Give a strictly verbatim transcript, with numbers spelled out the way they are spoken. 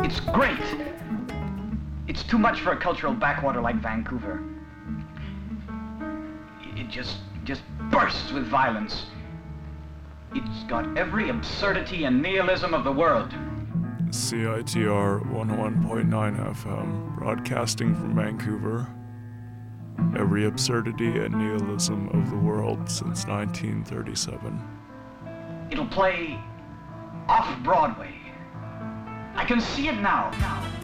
It's great. It's too much for a cultural backwater like Vancouver. It just, just bursts with violence. It's got every absurdity and nihilism of the world. C I T R one oh one point nine F M, broadcasting from Vancouver. Every absurdity and nihilism of the world since nineteen thirty-seven. It'll play off-Broadway. I can see it now. now.